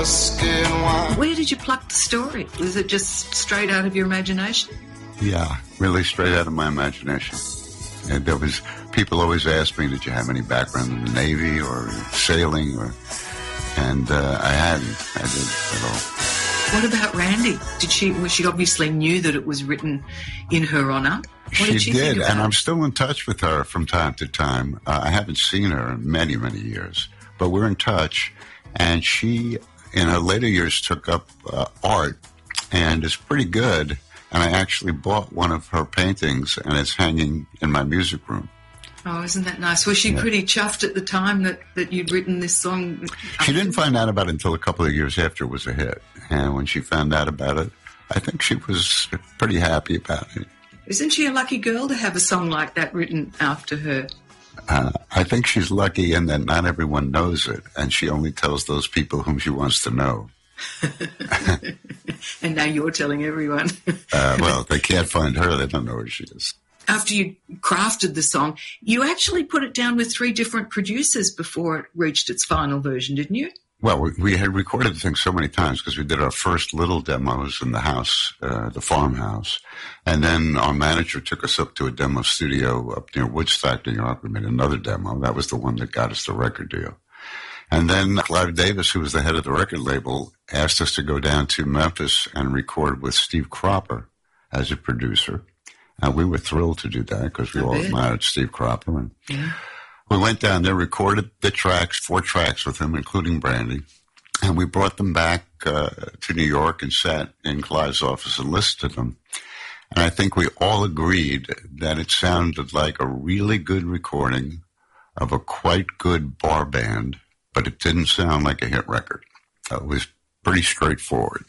Where did you pluck the story? Was it just straight out of your imagination? Yeah, really straight out of my imagination. And there was, people always asked me, did you have any background in the Navy or sailing? And I hadn't. I didn't at all. What about Randy? She obviously knew that it was written in her honour. She did, and I'm still in touch with her from time to time. I haven't seen her in many, many years, but we're in touch. And she, in her later years, took up art, and is pretty good. And I actually bought one of her paintings, and it's hanging in my music room. Oh, isn't that nice? Was she pretty chuffed at the time that you'd written this song? She didn't find out about it until a couple of years after it was a hit. And when she found out about it, I think she was pretty happy about it. Isn't she a lucky girl to have a song like that written after her? I think she's lucky in that not everyone knows it, and she only tells those people whom she wants to know. And now you're telling everyone. Well, they can't find her. They don't know where she is. After you crafted the song, you actually put it down with 3 different producers before it reached its final version, didn't you? Well, we had recorded the thing so many times because we did our first little demos in the house, the farmhouse. And then our manager took us up to a demo studio up near Woodstock, New York. We made another demo. That was the one that got us the record deal. And then Clive Davis, who was the head of the record label, asked us to go down to Memphis and record with Steve Cropper as a producer. And we were thrilled to do that because we all admired Steve Cropper. And we went down there, recorded the tracks, 4 tracks with him, including Brandy. And we brought them back to New York and sat in Clive's office and listened to them. And I think we all agreed that it sounded like a really good recording of a quite good bar band, but it didn't sound like a hit record. It was pretty straightforward.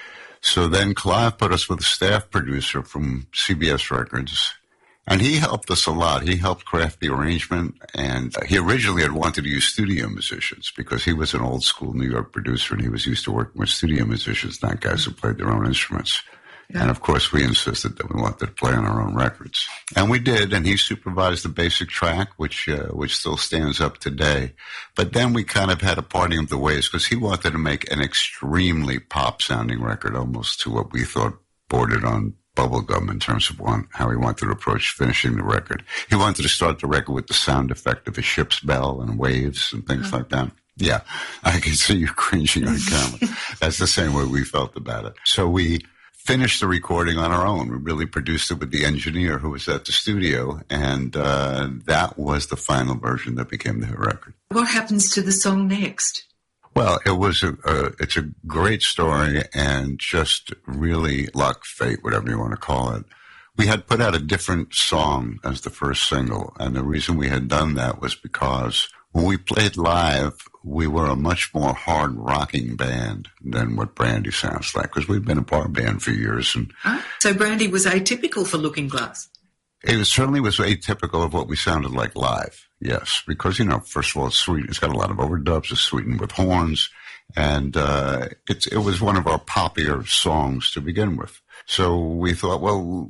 So then Clive put us with a staff producer from CBS Records, and he helped us a lot. He helped craft the arrangement, and he originally had wanted to use studio musicians because he was an old-school New York producer, and he was used to working with studio musicians, not guys who played their own instruments. Yeah. And, of course, we insisted that we wanted to play on our own records. And we did, and he supervised the basic track, which still stands up today. But then we kind of had a parting of the ways because he wanted to make an extremely pop-sounding record, almost to what we thought bordered on bubblegum in terms of how he wanted to approach finishing the record. He wanted to start the record with the sound effect of a ship's bell and waves and things like that. Yeah, I can see you cringing on camera. That's the same way we felt about it. So we finished the recording on our own. We really produced it with the engineer who was at the studio, and that was the final version that became the hit record. What happens to the song next? Well, it's a great story and just really luck, fate, whatever you want to call it. We had put out a different song as the first single, and the reason we had done that was because when we played live, we were a much more hard-rocking band than what Brandy sounds like, because we've been a bar band for years. And so Brandy was atypical for Looking Glass? It certainly was atypical of what we sounded like live, yes, because, first of all, it's sweet. It's got a lot of overdubs. It's sweetened with horns, and it was one of our poppier songs to begin with. So we thought, well,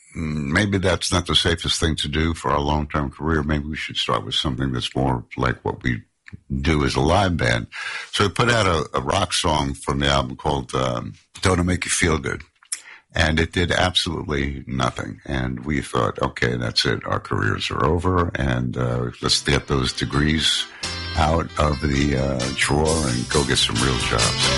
maybe that's not the safest thing to do for our long-term career. Maybe we should start with something that's more like what we do as a live band. So we put out a rock song from the album called Don't It Make You Feel Good. And it did absolutely nothing. And we thought, okay, that's it. Our careers are over, and let's get those degrees out of the drawer and go get some real jobs.